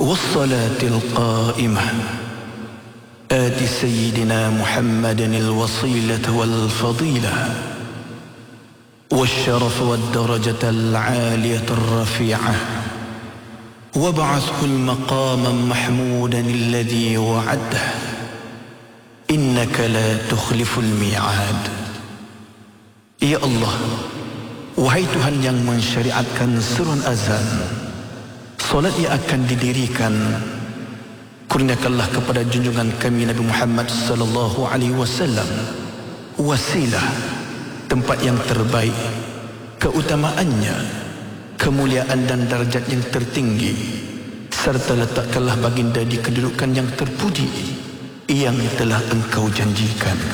والصلاة القائمة آت سيدنا محمد الوصيلة والفضيلة والشرف والدرجة العالية الرفيعة وابعثه المقاما محمودا الذي وعده إنك لا تخلف الميعاد. Ya Allah, wahai Tuhan yang mensyariatkan serun azan, solat yang akan didirikan, kurniakanlah kepada junjungan kami Nabi Muhammad sallallahu alaihi wasallam wasilah, tempat yang terbaik, keutamaannya, kemuliaan dan darjat yang tertinggi, serta letakkanlah baginda di kedudukan yang terpuji yang telah Engkau janjikan.